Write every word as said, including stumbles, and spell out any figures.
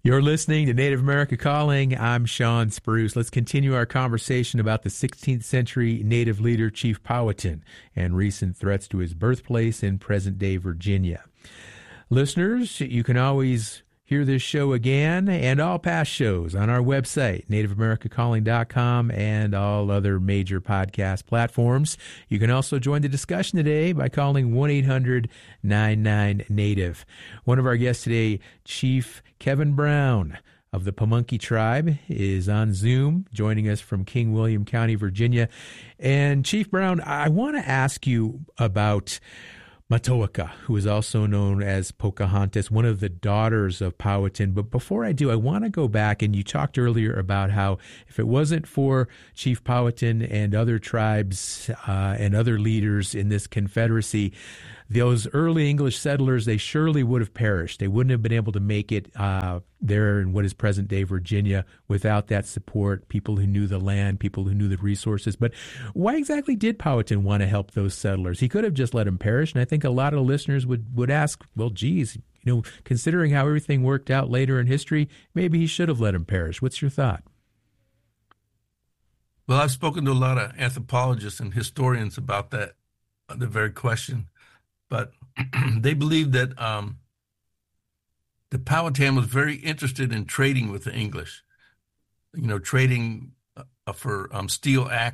You're listening to Native America Calling. I'm Sean Spruce. Let's continue our conversation about the sixteenth century Native leader, Chief Powhatan, and recent threats to his birthplace in present-day Virginia. Listeners, you can always hear this show again and all past shows on our website, native america calling dot com, and all other major podcast platforms. You can also join the discussion today by calling one eight hundred nine nine native. One of our guests today, Chief Kevin Brown of the Pamunkey Tribe, is on Zoom, joining us from King William County, Virginia. And Chief Brown, I want to ask you about Matoaka, who is also known as Pocahontas, one of the daughters of Powhatan. But before I do, I want to go back, and you talked earlier about how if it wasn't for Chief Powhatan and other tribes uh, and other leaders in this confederacy, those early English settlers, they surely would have perished. They wouldn't have been able to make it uh, there in what is present-day Virginia without that support, people who knew the land, people who knew the resources. But why exactly did Powhatan want to help those settlers? He could have just let them perish, and I think a lot of listeners would, would ask, well, geez, you know, considering how everything worked out later in history, maybe he should have let them perish. What's your thought? Well, I've spoken to a lot of anthropologists and historians about that, the very question. But they believe that um, the Powhatan was very interested in trading with the English, you know, trading uh, for um, steel axe